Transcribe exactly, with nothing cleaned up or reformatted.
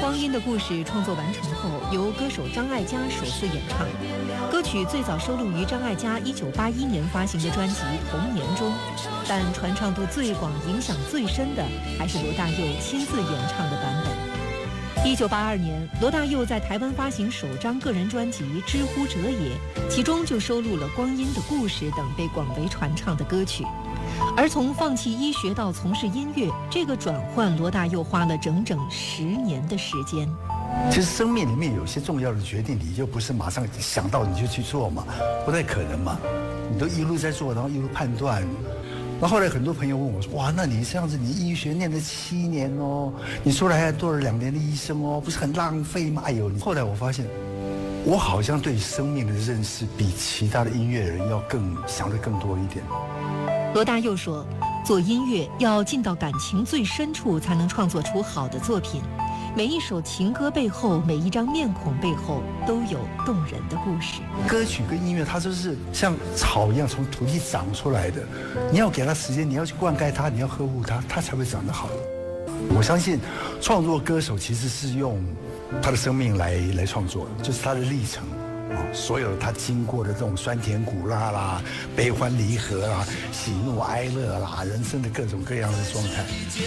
光阴的故事》创作完成后，由歌手张艾嘉首次演唱。歌曲最早收录于张艾嘉一九八一年发行的专辑《童年》中，但传唱度最广、影响最深的还是罗大佑亲自演唱的版本。一九八二年，罗大佑在台湾发行首张个人专辑《知乎者也》，其中就收录了《光阴的故事》等被广为传唱的歌曲。而从放弃医学到从事音乐，这个转换，罗大佑花了整整十年的时间。 其实生命里面有些重要的决定，你就不是马上想到你就去做嘛，不太可能嘛。你都一路在做，然后一路判断。那后来很多朋友问我说：“哇，那你这样子，你医学念了七年哦，你出来还做了两年的医生哦，不是很浪费吗？”哎呦，后来我发现，我好像对生命的认识比其他的音乐人要更想得更多一点。 罗大佑说，做音乐要进到感情最深处，才能创作出好的作品。每一首情歌背后，每一张面孔背后，都有动人的故事。 歌曲跟音乐，它就是像草一样从土地长出来的，你要给它时间，你要去灌溉它，你要呵护它，它才会长得好。我相信，创作歌手其实是用他的生命来来创作的，就是他的历程。所有他经过的这种酸甜苦辣啦、悲欢离合啦、喜怒哀乐啦，人生的各种各样的状态，